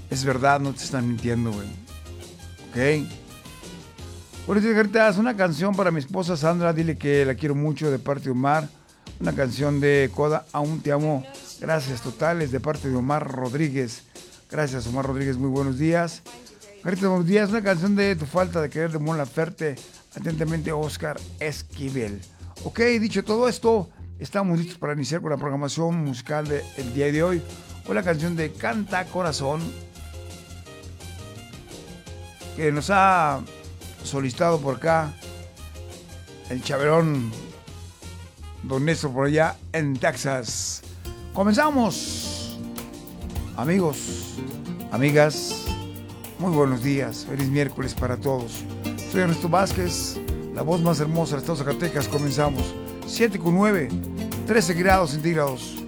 Es verdad, no te están mintiendo, güey. Ok. Bueno, Caritas, una canción para mi esposa Sandra, dile que la quiero mucho de parte de Omar. Una canción de Coda, Aún te amo. Gracias totales de parte de Omar Rodríguez. Gracias, Omar Rodríguez, muy buenos días. Caritas, buenos días. Una canción de Tu falta de querer de Mon Laferte. Atentamente, Oscar Esquivel. Ok, dicho todo esto, estamos listos para iniciar con la programación musical del día de hoy. Con la canción de Canta Corazón, que nos ha solicitado por acá el chaverón Don Néstor por allá en Texas. Comenzamos, amigos, amigas, muy buenos días, feliz miércoles para todos. Soy Ernesto Vázquez, la voz más hermosa del estado de Zacatecas. Comenzamos 7:09, 13 grados centígrados.